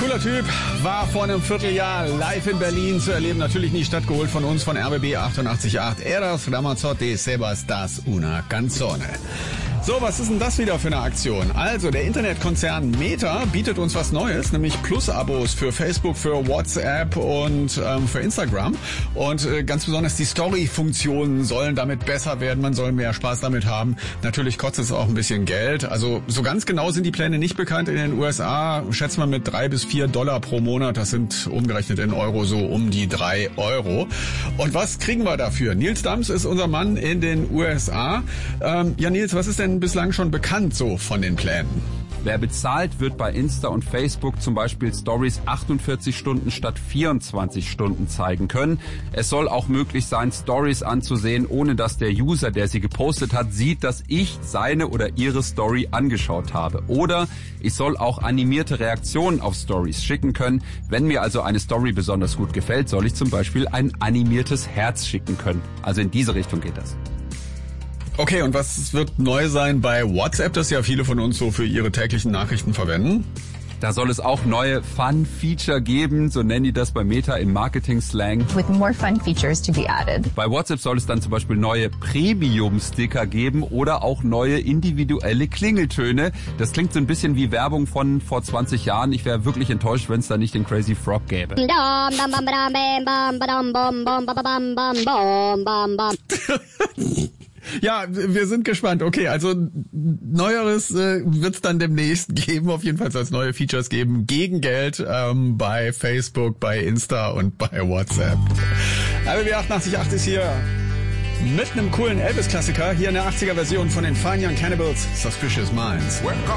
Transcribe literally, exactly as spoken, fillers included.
Cooler Typ, war vor einem Vierteljahr live in Berlin zu erleben. Natürlich nicht stattgeholt von uns, von R B B achtundachtzig Komma acht. Eras Ramazzotti Sebastas una canzone. So, was ist denn das wieder für eine Aktion? Also, der Internetkonzern Meta bietet uns was Neues, nämlich Plus-Abos für Facebook, für WhatsApp und ähm, für Instagram. Und äh, ganz besonders die Story-Funktionen sollen damit besser werden. Man soll mehr Spaß damit haben. Natürlich kostet es auch ein bisschen Geld. Also, so ganz genau sind die Pläne nicht bekannt. In den U S A schätzt man mit drei bis vier Dollar pro Monat. Das sind umgerechnet in Euro so um die drei Euro. Und was kriegen wir dafür? Nils Dams ist unser Mann in den U S A. Ähm, ja, Nils, was ist denn bislang schon bekannt so von den Plänen? Wer bezahlt, wird bei Insta und Facebook zum Beispiel Stories achtundvierzig Stunden statt vierundzwanzig Stunden zeigen können. Es soll auch möglich sein, Stories anzusehen, ohne dass der User, der sie gepostet hat, sieht, dass ich seine oder ihre Story angeschaut habe. Oder ich soll auch animierte Reaktionen auf Stories schicken können. Wenn mir also eine Story besonders gut gefällt, soll ich zum Beispiel ein animiertes Herz schicken können. Also in diese Richtung geht das. Okay, und was wird neu sein bei WhatsApp, das ja viele von uns so für ihre täglichen Nachrichten verwenden? Da soll es auch neue Fun-Feature geben, so nennen die das bei Meta im Marketing-Slang. With more fun features to be added. Bei WhatsApp soll es dann zum Beispiel neue Premium-Sticker geben oder auch neue individuelle Klingeltöne. Das klingt so ein bisschen wie Werbung von vor zwanzig Jahren. Ich wäre wirklich enttäuscht, wenn es da nicht den Crazy Frog gäbe. Ja, wir sind gespannt. Okay, also Neueres äh, wird es dann demnächst geben. Auf jeden Fall soll es neue Features geben gegen Geld ähm, bei Facebook, bei Insta und bei WhatsApp. R B B achtundachtzig Komma acht ist hier mit einem coolen Elvis-Klassiker. Hier in der achtziger Version von den Fine Young Cannibals, Suspicious Minds.